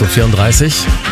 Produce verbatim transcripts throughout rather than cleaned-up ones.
vierunddreißig.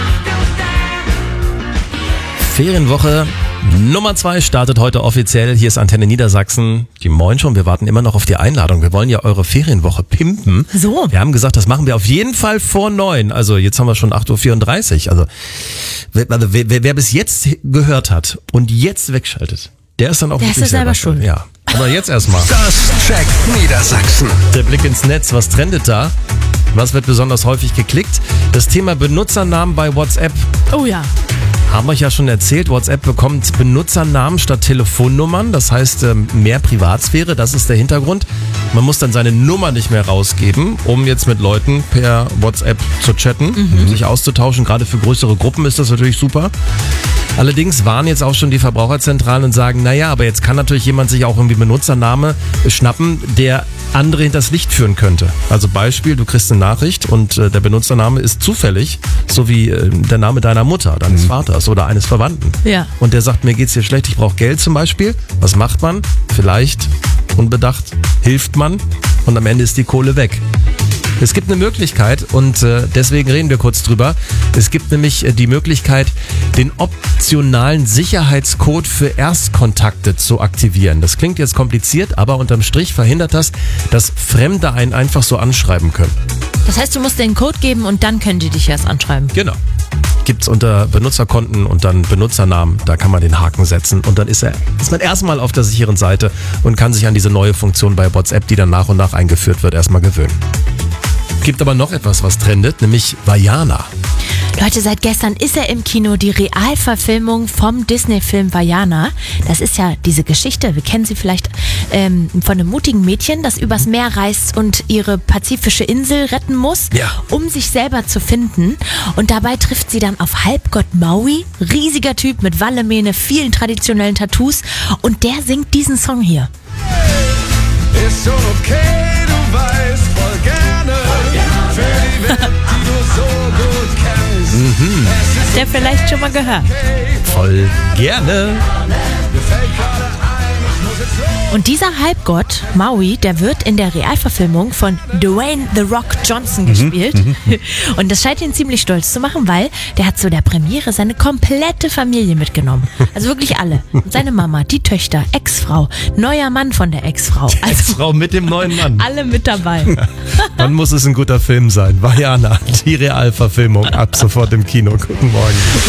Ferienwoche Nummer zwei startet heute offiziell. Hier ist Antenne Niedersachsen. Die Moin schon. Wir warten immer noch auf die Einladung. Wir wollen ja eure Ferienwoche pimpen. So. Wir haben gesagt, das machen wir auf jeden Fall vor neun. Also jetzt haben wir schon acht Uhr vierunddreißig. Also wer, wer, wer bis jetzt gehört hat und jetzt wegschaltet, der ist dann auch der wirklich ist ja selber schuld. Ja. Aber jetzt erstmal. Das checkt Niedersachsen. Der Blick ins Netz. Was trendet da? Was wird besonders häufig geklickt? Das Thema Benutzernamen bei WhatsApp. Oh ja. Haben wir euch ja schon erzählt, WhatsApp bekommt Benutzernamen statt Telefonnummern, das heißt mehr Privatsphäre, das ist der Hintergrund. Man muss dann seine Nummer nicht mehr rausgeben, um jetzt mit Leuten per WhatsApp zu chatten, mhm. sich auszutauschen. Gerade für größere Gruppen ist das natürlich super. Allerdings warnen jetzt auch schon die Verbraucherzentralen und sagen, naja, aber jetzt kann natürlich jemand sich auch irgendwie Benutzername schnappen, der andere hinters Licht führen könnte. Also Beispiel, du kriegst eine Nachricht und äh, der Benutzername ist zufällig, so wie äh, der Name deiner Mutter, deines mhm. Vaters oder eines Verwandten. Ja. Und der sagt, mir geht's hier schlecht, ich brauche Geld zum Beispiel. Was macht man? Vielleicht, unbedacht, hilft man und am Ende ist die Kohle weg. Es gibt eine Möglichkeit und äh, deswegen reden wir kurz drüber. Es gibt nämlich äh, die Möglichkeit, den optionalen Sicherheitscode für Erstkontakte zu aktivieren. Das klingt jetzt kompliziert, aber unterm Strich verhindert das, dass Fremde einen einfach so anschreiben können. Das heißt, du musst den Code geben und dann können die dich erst anschreiben. Genau. Gibt's unter Benutzerkonten und dann Benutzernamen, da kann man den Haken setzen und dann ist, er, ist man erstmal auf der sicheren Seite und kann sich an diese neue Funktion bei WhatsApp, die dann nach und nach eingeführt wird, erstmal gewöhnen. Gibt aber noch etwas, was trendet, nämlich Vaiana. Leute, seit gestern ist er im Kino, die Realverfilmung vom Disney-Film Vaiana. Das ist ja diese Geschichte, wir kennen sie vielleicht ähm, von einem mutigen Mädchen, das übers Meer reist und ihre pazifische Insel retten muss, ja. um sich selber zu finden. Und dabei trifft sie dann auf Halbgott Maui, riesiger Typ mit Wallemähne, vielen traditionellen Tattoos und der singt diesen Song hier. Ist schon okay, du weißt voll gerne, für die Welt, die du so gut kennst. Mhm. Der vielleicht schon mal gehört. Voll gerne. Und dieser Halbgott, Maui, der wird in der Realverfilmung von Dwayne The Rock Johnson gespielt. Mhm. Und das scheint ihn ziemlich stolz zu machen, weil der hat zu der Premiere seine komplette Familie mitgenommen. Also wirklich alle. Seine Mama, die Töchter, Ex-Frau, neuer Mann von der Ex-Frau. Die Ex-Frau mit dem neuen Mann. Alle mit dabei. Dann muss es ein guter Film sein. Vaiana, die Realverfilmung. Ab sofort im Kino. Guten Morgen.